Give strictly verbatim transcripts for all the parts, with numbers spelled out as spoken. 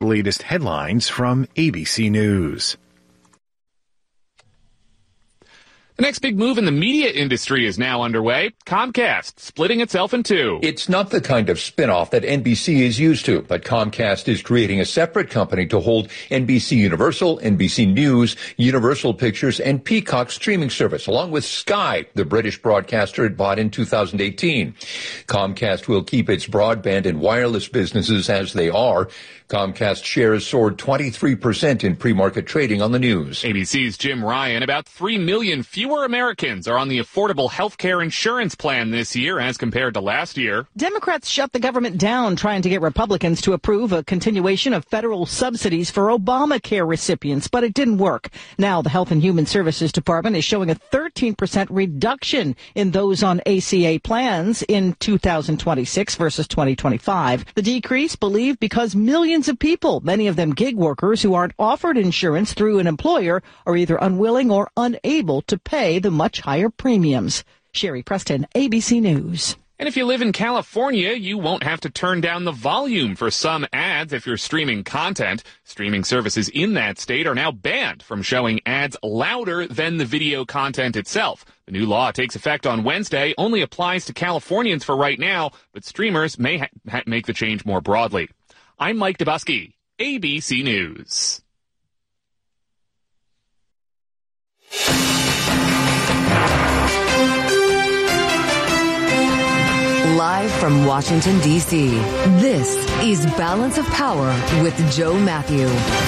latest headlines from A B C News. The next big move in the media industry is now underway. Comcast splitting itself in two. It's not the kind of spinoff that N B C is used to, but Comcast is creating a separate company to hold N B C Universal, N B C News, Universal Pictures, and Peacock streaming service, along with Sky, the British broadcaster it bought in two thousand eighteen. Comcast will keep its broadband and wireless businesses as they are. Comcast shares soared twenty-three percent in pre-market trading on the news. A B C's Jim Ryan. About three million fewer Americans are on the Affordable Health Care Insurance Plan this year as compared to last year. Democrats shut the government down trying to get Republicans to approve a continuation of federal subsidies for Obamacare recipients, but it didn't work. Now the Health and Human Services Department is showing a thirteen percent reduction in those on A C A plans in two thousand twenty-six versus twenty twenty-five. The decrease believed because millions of people, many of them gig workers who aren't offered insurance through an employer, are either unwilling or unable to pay the much higher premiums. Sherry Preston, A B C News. And if you live in California, you won't have to turn down the volume for some ads if you're streaming content. Streaming services in that state are now banned from showing ads louder than the video content itself. The new law takes effect on Wednesday, only applies to Californians for right now, but streamers may ha- ha- make the change more broadly. I'm Mike Dubusky, A B C News. Live from Washington, D C, this is Balance of Power with Joe Matthew.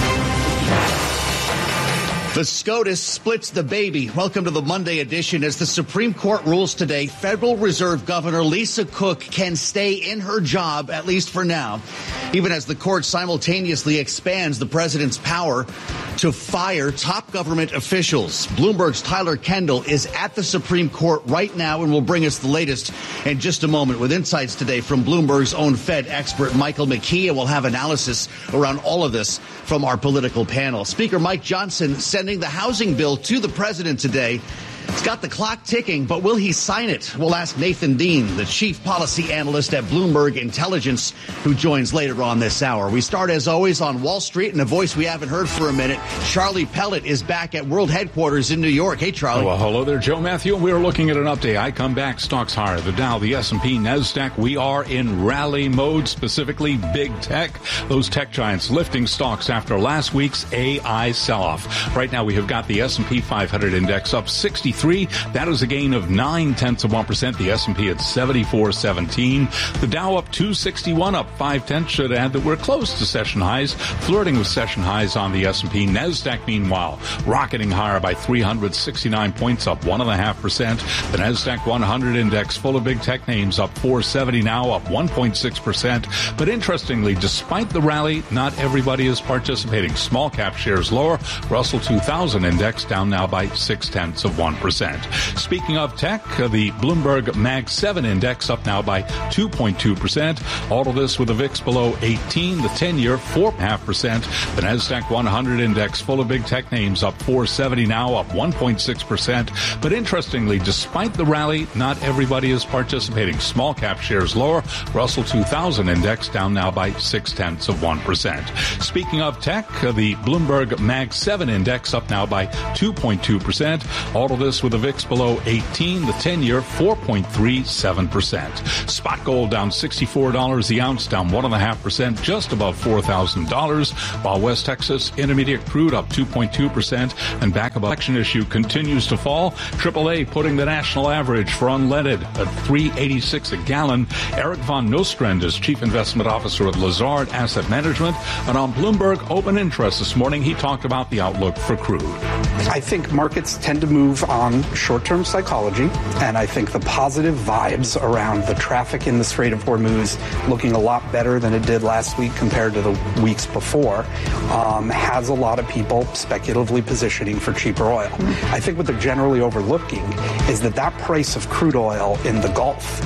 The SCOTUS splits the baby. Welcome to the Monday edition. As the Supreme Court rules today, Federal Reserve Governor Lisa Cook can stay in her job, at least for now, even as the court simultaneously expands the president's power to fire top government officials. Bloomberg's Tyler Kendall is at the Supreme Court right now and will bring us the latest in just a moment with insights today from Bloomberg's own Fed expert Michael McKee, and we'll have analysis around all of this from our political panel. Speaker Mike Johnson sending the housing bill to the president today. It's got the clock ticking, but will he sign it? We'll ask Nathan Dean, the chief policy analyst at Bloomberg Intelligence, who joins later on this hour. We start, as always, on Wall Street, and a voice we haven't heard for a minute. Charlie Pellet is back at World Headquarters in New York. Hey, Charlie. Well, hello there, Joe Matthew. We are looking at an update. I come back, stocks higher. The Dow, the S and P, NASDAQ. We are in rally mode, specifically big tech. Those tech giants lifting stocks after last week's A I sell-off. Right now, we have got the S and P five hundred index up sixty-three. That is a gain of nine tenths of one percent. The S and P at seventy-four seventeen. The Dow up two sixty-one, up five tenths. Should add that we're close to session highs, flirting with session highs on the S and P. NASDAQ, meanwhile, rocketing higher by three hundred sixty-nine points, up one point five percent. The NASDAQ one hundred index, full of big tech names, up four seventy now, up one point six percent. But interestingly, despite the rally, not everybody is participating. Small cap shares lower. Russell two thousand index down now by six tenths of one percent. Speaking of tech, the Bloomberg Mag seven index up now by two point two percent. All of this with the V I X below eighteen, the ten-year four point five percent. The NASDAQ one hundred index, full of big tech names, up four seventy now, up one point six percent. But interestingly, despite the rally, not everybody is participating. Small cap shares lower. Russell two thousand index down now by six tenths of one percent. Speaking of tech, the Bloomberg Mag seven index up now by two point two percent. All of this with the V I X below eighteen, the ten-year four point three seven percent. Spot gold down sixty-four dollars the ounce, down one point five percent, just above four thousand dollars, while West Texas Intermediate crude up two point two percent, and back above election issue continues to fall. triple A putting the national average for unleaded at three eighty-six a gallon. Eric von Nostrand is Chief Investment Officer at Lazard Asset Management, and on Bloomberg Open Interest this morning, he talked about the outlook for crude. I think markets tend to move on short-term psychology, and I think the positive vibes around the traffic in the Strait of Hormuz looking a lot better than it did last week compared to the weeks before um, has a lot of people speculatively positioning for cheaper oil. I think what they're generally overlooking is that that price of crude oil in the Gulf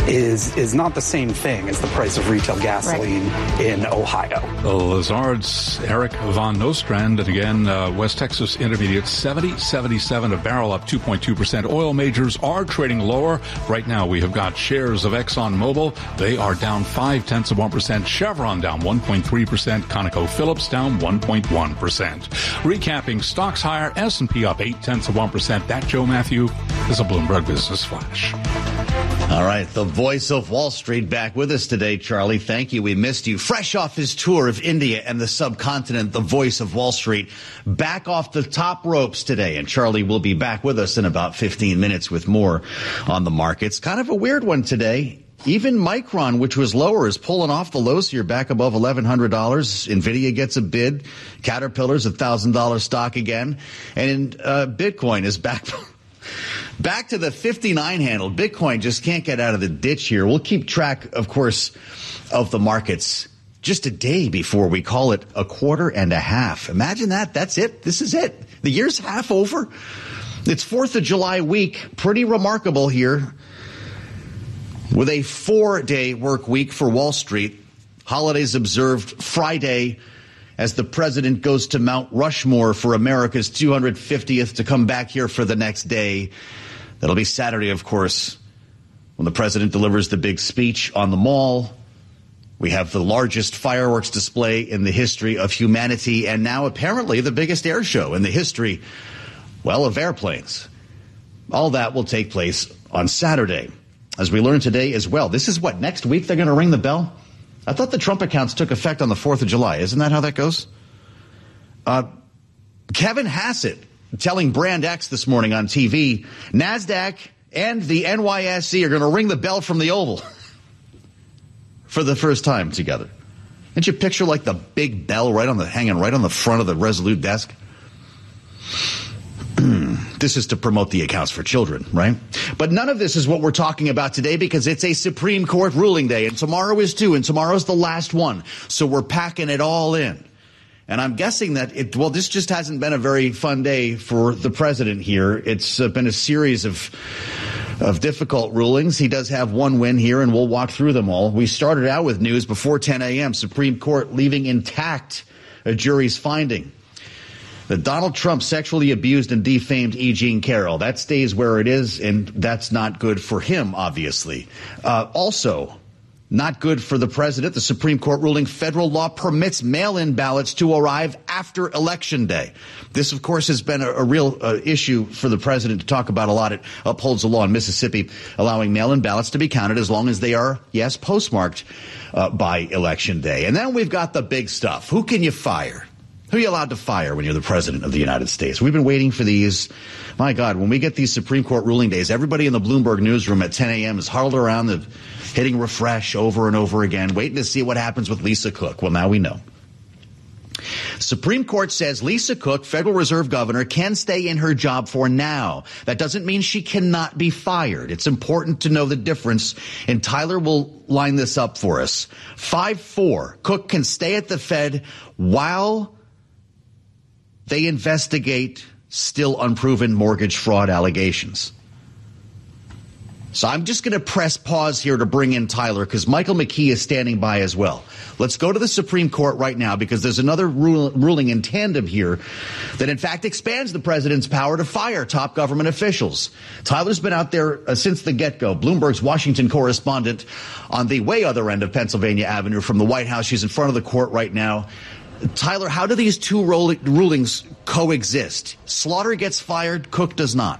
is is not the same thing as the price of retail gasoline right. in Ohio. The Lazard's Eric Von Nostrand, and again, uh, West Texas Intermediate seventy seventy-seven a barrel, up two point two percent. Oil majors are trading lower. Right now, we have got shares of ExxonMobil. They are down five tenths of one percent. Chevron down one point three percent. ConocoPhillips down one point one percent. Recapping stocks higher, S and P up eight tenths of one percent. That, Joe Matthew, is a Bloomberg Business Flash. All right, the voice of Wall Street back with us today, Charlie. Thank you. We missed you. Fresh off his tour of India and the subcontinent, the voice of Wall Street, back off the top ropes today. And Charlie will be back with us in about fifteen minutes with more on the markets. Kind of a weird one today. Even Micron, which was lower, is pulling off the lows here back above eleven hundred dollars. NVIDIA gets a bid. Caterpillar's a one thousand dollars stock again. And uh, Bitcoin is back... Back to the fifty-nine handle. Bitcoin just can't get out of the ditch here. We'll keep track, of course, of the markets just a day before we call it a quarter and a half. Imagine that. That's it. This is it. The year's half over. It's fourth of July week. Pretty remarkable here. With a four-day work week for Wall Street. Holidays observed Friday as the president goes to Mount Rushmore for America's two hundred fiftieth to come back here for the next day. That'll be Saturday, of course, when the president delivers the big speech on the Mall. We have the largest fireworks display in the history of humanity, and now apparently the biggest air show in the history, well, of airplanes. All that will take place on Saturday. As we learned today as well, this is what, next week they're going to ring the bell? I thought the Trump accounts took effect on the fourth of July. Isn't that how that goes? Uh, Kevin Hassett telling Brand X this morning on T V, NASDAQ and the N Y S E are going to ring the bell from the Oval for the first time together. Didn't you picture like the big bell right on the hanging right on the front of the Resolute desk? This is to promote the accounts for children, right? But none of this is what we're talking about today because it's a Supreme Court ruling day, and tomorrow is too, and tomorrow's the last one. So we're packing it all in. And I'm guessing that it, well, this just hasn't been a very fun day for the president here. It's uh, been a series of of difficult rulings. He does have one win here, and we'll walk through them all. We started out with news before ten a.m. Supreme Court leaving intact a jury's finding that Donald Trump sexually abused and defamed E. Jean Carroll. That stays where it is, and that's not good for him, obviously. Uh, also, not good for the president. The Supreme Court ruling federal law permits mail-in ballots to arrive after Election Day. This, of course, has been a, a real uh, issue for the president to talk about a lot. It upholds the law in Mississippi allowing mail-in ballots to be counted as long as they are, yes, postmarked uh, by Election Day. And then we've got the big stuff. Who can you fire? Who are you allowed to fire when you're the president of the United States? We've been waiting for these. My God, when we get these Supreme Court ruling days, everybody in the Bloomberg newsroom at ten a.m. is huddled around, the, hitting refresh over and over again, waiting to see what happens with Lisa Cook. Well, now we know. Supreme Court says Lisa Cook, Federal Reserve Governor, can stay in her job for now. That doesn't mean she cannot be fired. It's important to know the difference, and Tyler will line this up for us. five four, Cook can stay at the Fed while they investigate still unproven mortgage fraud allegations. So I'm just going to press pause here to bring in Tyler because Michael McKee is standing by as well. Let's go to the Supreme Court right now because there's another rule, ruling in tandem here that in fact expands the president's power to fire top government officials. Tyler's been out there uh, since the get-go. Bloomberg's Washington correspondent on the way other end of Pennsylvania Avenue from the White House. She's in front of the court right now. Tyler, how do these two rulings coexist? Slaughter gets fired, Cook does not.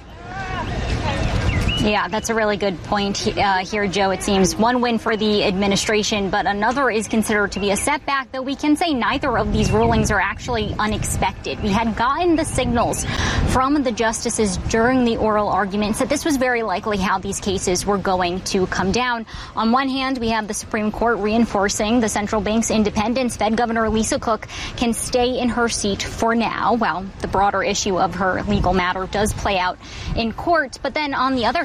Yeah, that's a really good point uh, here, Joe. It seems one win for the administration, but another is considered to be a setback, though we can say neither of these rulings are actually unexpected. We had gotten the signals from the justices during the oral arguments that this was very likely how these cases were going to come down. On one hand, we have the Supreme Court reinforcing the central bank's independence. Fed Governor Lisa Cook can stay in her seat for now, while the broader issue of her legal matter does play out in court. But then on the other hand,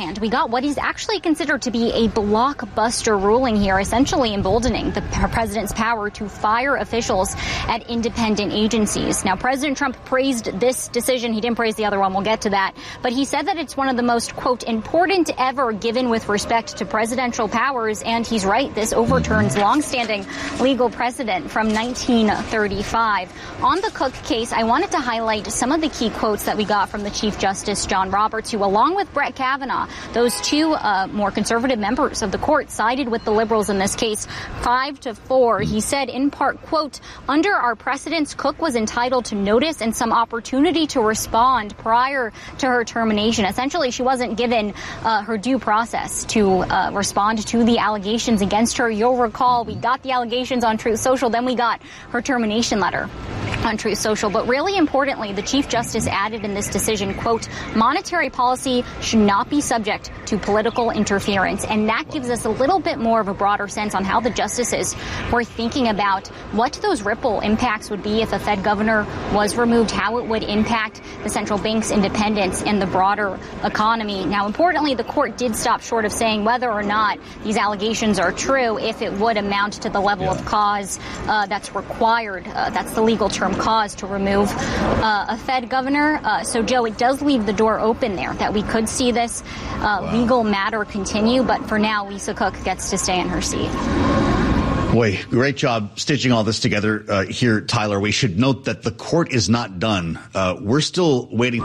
hand, we got what is actually considered to be a blockbuster ruling here, essentially emboldening the president's power to fire officials at independent agencies. Now, President Trump praised this decision. He didn't praise the other one. We'll get to that. But he said that it's one of the most, quote, important ever given with respect to presidential powers. And he's right. This overturns longstanding legal precedent from nineteen thirty-five. On the Cook case, I wanted to highlight some of the key quotes that we got from the Chief Justice John Roberts, who, along with Brett Kavanaugh, those two uh, more conservative members of the court, sided with the liberals in this case five to four. He said in part, quote, under our precedents, Cook was entitled to notice and some opportunity to respond prior to her termination. Essentially, she wasn't given uh, her due process to uh, respond to the allegations against her. You'll recall we got the allegations on Truth Social, then we got her termination letter on Truth Social. But really importantly, the Chief Justice added in this decision, quote, monetary policy should not be subject to political interference. And that gives us a little bit more of a broader sense on how the justices were thinking about what those ripple impacts would be if a Fed governor was removed, how it would impact the central bank's independence and the broader economy. Now, importantly, the court did stop short of saying whether or not these allegations are true, if it would amount to the level yeah. of cause uh, that's required. Uh, that's the legal term, cause, to remove uh, a Fed governor. Uh, so, Joe, it does leave the door open there that we could see this uh, wow. legal matter continue. But for now, Lisa Cook gets to stay in her seat. Boy, great job stitching all this together uh, here, Tyler. We should note that the court is not done. Uh, we're still waiting.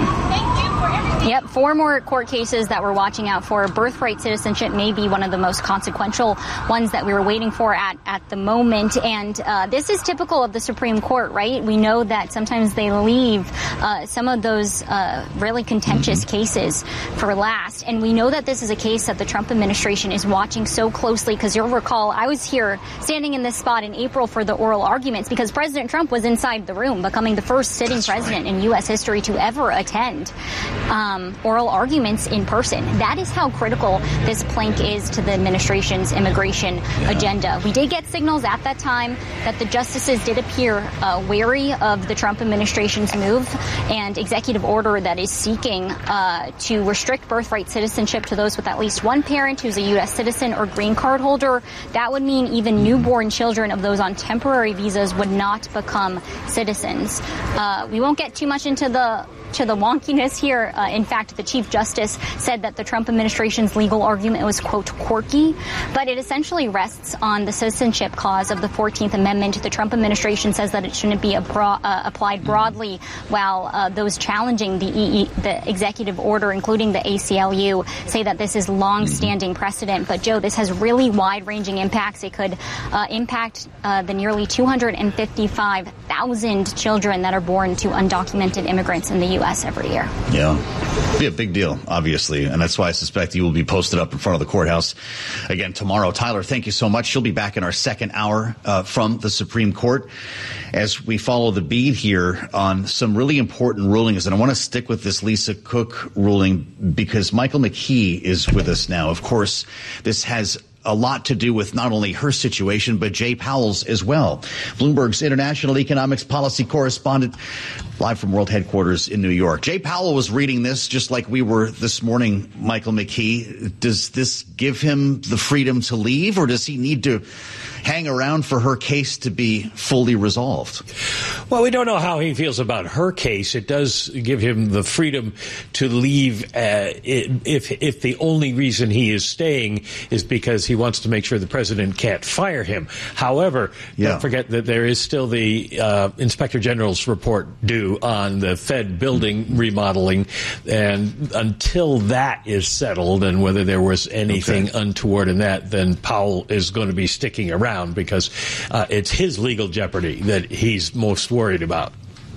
Yep, four more court cases that we're watching out for. Birthright citizenship may be one of the most consequential ones that we were waiting for at, at the moment. And uh, this is typical of the Supreme Court, right? We know that sometimes they leave uh, some of those uh, really contentious cases for last. And we know that this is a case that the Trump administration is watching so closely, because you'll recall I was here standing in this spot in April for the oral arguments because President Trump was inside the room, becoming the first sitting That's president right. in U S history to ever attend Um, oral arguments in person. That is how critical this plank is to the administration's immigration yeah. agenda. We did get signals at that time that the justices did appear uh, wary of the Trump administration's move and executive order that is seeking uh, to restrict birthright citizenship to those with at least one parent who's a U S citizen or green card holder. That would mean even newborn children of those on temporary visas would not become citizens. Uh, we won't get too much into the to the wonkiness here. Uh, in fact, the Chief Justice said that the Trump administration's legal argument was, quote, quirky, but it essentially rests on the citizenship clause of the fourteenth Amendment. The Trump administration says that it shouldn't be abro- uh, applied broadly, while uh, those challenging the, E E, the executive order, including the A C L U, say that this is long-standing precedent. But, Joe, this has really wide-ranging impacts. It could uh, impact uh, the nearly two hundred fifty-five thousand children that are born to undocumented immigrants in the U S every year. Yeah. Be a big deal, obviously, and that's why I suspect he will be posted up in front of the courthouse again tomorrow. Tyler, thank you so much. She'll be back in our second hour uh, from the Supreme Court as we follow the beat here on some really important rulings. And I want to stick with this Lisa Cook ruling because Michael McKee is with us now. Of course, this has a lot to do with not only her situation, but Jay Powell's as well. Bloomberg's international economics policy correspondent, live from World Headquarters in New York. Jay Powell was reading this just like we were this morning, Michael McKee. Does this give him the freedom to leave, or does he need to hang around for her case to be fully resolved? Well, we don't know how he feels about her case. It does give him the freedom to leave uh, if if the only reason he is staying is because he wants to make sure the president can't fire him. However, yeah. don't forget that there is still the uh, Inspector General's report due on the Fed building remodeling, and until that is settled and whether there was anything okay. untoward in that, then Powell is going to be sticking around because uh, it's his legal jeopardy that he's most worried about.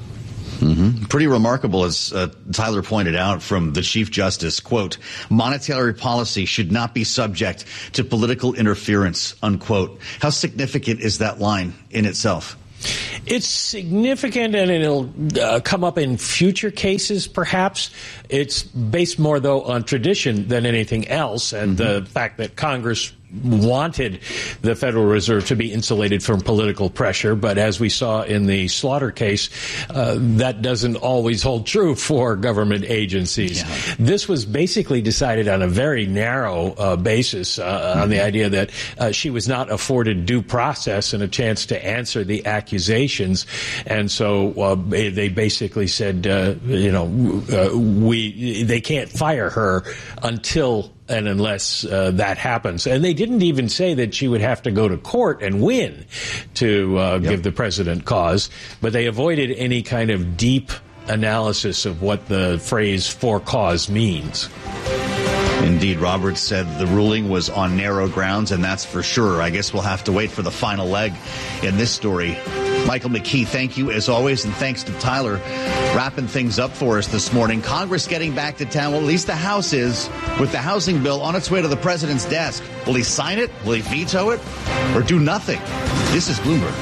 Mm-hmm. Pretty remarkable, as uh, Tyler pointed out from the Chief Justice, quote, monetary policy should not be subject to political interference, unquote. How significant is that line in itself? It's significant, and it'll uh, come up in future cases, perhaps. It's based more, though, on tradition than anything else, and mm-hmm. the fact that Congress wanted the Federal Reserve to be insulated from political pressure. But as we saw in the Slaughter case, uh, that doesn't always hold true for government agencies. Yeah. This was basically decided on a very narrow uh, basis, uh, mm-hmm. on the idea that uh, she was not afforded due process and a chance to answer the accusations. And so uh, they basically said, uh, you know, uh, we they can't fire her until and unless uh, that happens. And they didn't even say that she would have to go to court and win to uh, yep. give the president cause, but they avoided any kind of deep analysis of what the phrase for cause means. Indeed, Roberts said the ruling was on narrow grounds, and that's for sure. I guess we'll have to wait for the final leg in this story. Michael McKee, thank you as always, and thanks to Tyler wrapping things up for us this morning. Congress getting back to town, well, at least the House is, with the housing bill on its way to the president's desk. Will he sign it? Will he veto it? Or do nothing? This is Bloomberg.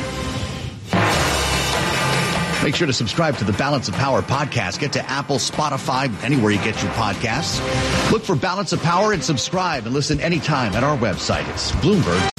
Make sure to subscribe to the Balance of Power podcast. Get to Apple, Spotify, anywhere you get your podcasts. Look for Balance of Power and subscribe and listen anytime at our website. It's Bloomberg.